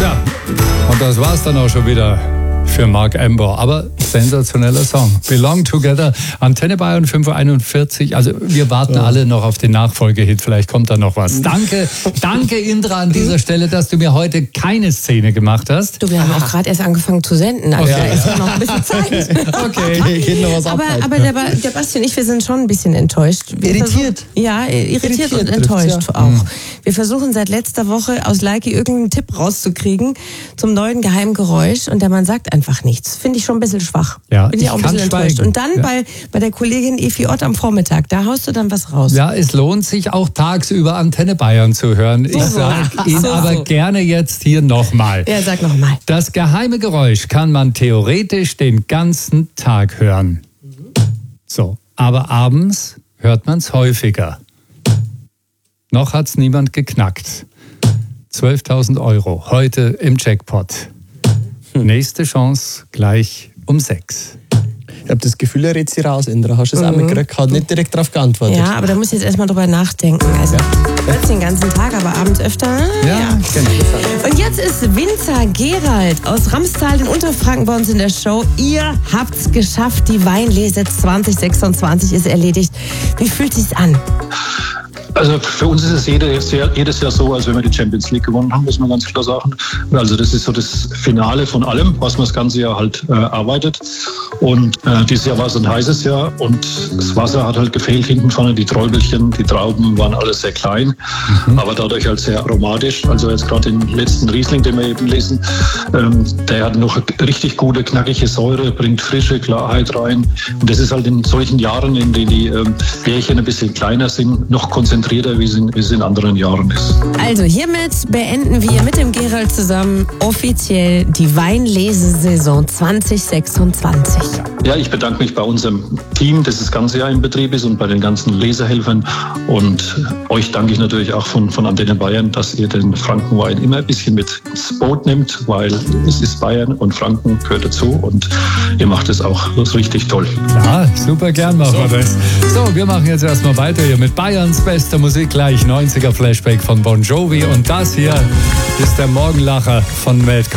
Tja, und das war's dann auch schon wieder für Mark Amber. Aber sensationeller Song. Belong Together. Antenne Bayern 5:41. Also wir warten alle noch auf den Nachfolgehit. Vielleicht kommt da noch was. Danke Indra an dieser Stelle, dass du mir heute keine Szene gemacht hast. Du, wir haben auch gerade erst angefangen zu senden. Also da ist ja noch ein bisschen Zeit. Okay. Geht noch was ab. Aber der Basti und ich, wir sind schon ein bisschen enttäuscht. Irritiert. Irritiert und enttäuscht auch. Wir versuchen seit letzter Woche aus Leiki irgendeinen Tipp rauszukriegen zum neuen geheimen Geräusch und der Mann sagt einfach nichts. Finde ich schon ein bisschen schwach. Ja, bin ich auch ein bisschen enttäuscht. schweigen. Und dann bei der Kollegin Efi Ott am Vormittag, da haust du dann was raus. Ja, es lohnt sich auch tagsüber Antenne Bayern zu hören. Ich sage Ihnen aber gerne jetzt hier nochmal. Ja, sag nochmal. Das geheime Geräusch kann man theoretisch den ganzen Tag hören. So, aber abends hört man es häufiger. Noch hat es niemand geknackt. 12.000 € heute im Jackpot. Nächste Chance gleich um 6. Ich habe das Gefühl, er redet sie raus, Indra. Hast du das auch mitgekriegt? Hat nicht direkt darauf geantwortet. Ja, aber da muss ich jetzt erstmal drüber nachdenken. Also, hört den ganzen Tag, aber abends öfter. Ja, genau. Und jetzt ist Winzer Gerald aus Ramstal in Unterfranken bei uns in der Show. Ihr habt's geschafft. Die Weinlese 2026 ist erledigt. Wie fühlt sich's an? Also für uns ist es jedes Jahr so, als wenn wir die Champions League gewonnen haben, muss man ganz klar sagen. Also das ist so das Finale von allem, was man das ganze Jahr halt arbeitet. Und dieses Jahr war es ein heißes Jahr und das Wasser hat halt gefehlt hinten vorne. Die Träubelchen, die Trauben waren alle sehr klein, aber dadurch halt sehr aromatisch. Also jetzt gerade den letzten Riesling, den wir eben lesen, der hat noch eine richtig gute, knackige Säure, bringt frische Klarheit rein. Und das ist halt in solchen Jahren, in denen die Bärchen ein bisschen kleiner sind, noch konzentrierter, wie es in anderen Jahren ist. Also hiermit beenden wir mit dem Gerald zusammen offiziell die Weinlesesaison 2026. Ja, ich bedanke mich bei unserem Team, das das ganze Jahr in Betrieb ist und bei den ganzen Lesehelfern. Und euch danke ich natürlich auch von Antenne Bayern, dass ihr den Frankenwein immer ein bisschen mit ins Boot nimmt, weil es ist Bayern und Franken gehört dazu und ihr macht es auch richtig toll. Ja, super gern machen wir das. So, wir machen jetzt erstmal weiter hier mit Bayerns bester Musik, gleich 90er Flashback von Bon Jovi und das hier ist der Morgenlacher von Weltcup.